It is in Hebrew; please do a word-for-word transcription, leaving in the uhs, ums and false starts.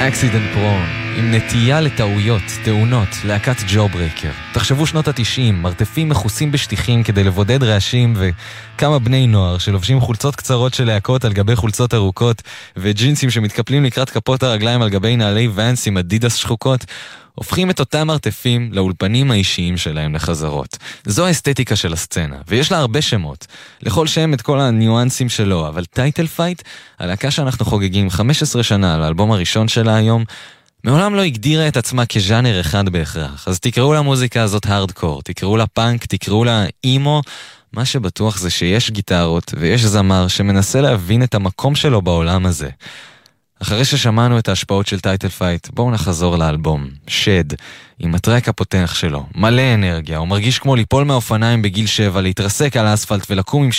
Accident Prone, עם נטייה לטעויות, תאונות, להקת ג'וברייקר. תחשבו שנות התשעים, מרתפים מכוסים בשטיחים כדי לבודד רעשים וכמה בני נוער שלובשים חולצות קצרות של להקות על גבי חולצות ארוכות וג'ינסים שמתקפלים לקראת כפות הרגליים על גבי נעלי ואנס עם אדידס שחוקות, הופכים את אותם מרתפים לאולפנים האישיים שלהם לחזרות. זו האסתטיקה של הסצנה, ויש לה הרבה שמות. לכל שם את כל הניואנסים שלו, אבל טייטל פייט, הלהקה שאנחנו חוגגים חמש עשרה שנה על האלבום הראשון שלה היום, מעולם לא הגדירה את עצמה כז'אנר אחד בהכרח. אז תקראו למוזיקה הזאת הארדקור, תקראו לה פאנק, תקראו לה אימו. מה שבטוח זה שיש גיטרות ויש זמר שמנסה להבין את המקום שלו בעולם הזה. אחרי ששמענו את ההשפעות של טייטל פייט, בואו נחזור לאלבום, שד, עם הטרק הפותח שלו, מלא אנרגיה, הוא מרגיש כמו ליפול מהאופניים בגיל שבע, להתרסק על האספלט ולקום עם